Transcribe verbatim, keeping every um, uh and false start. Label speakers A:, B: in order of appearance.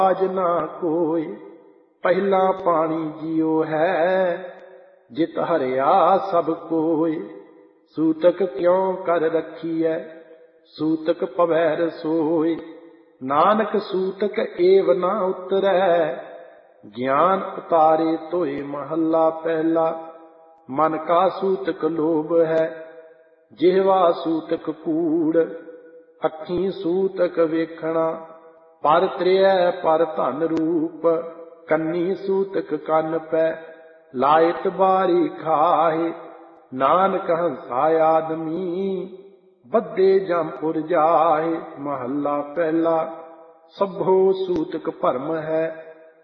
A: आज ना कोई। पहला पानी जियो है जित हरिया सब कोई। सूतक क्यों कर रखी है सूतक पवैर सोई। नानक सूतक एव ना उतरै ज्ञान उतारे तोय। महला पहला। मन का सूतक लोभ है जिहवा सूतक कूड़। अखी सूतक वेखना पर त्रिय पर धन रूप। कन्नी सूतक कन पै लायत बारी खाए। नानक हंसा आदमी बद्धे जमपुर जाए। महला पहला। सभो सूतक भरम है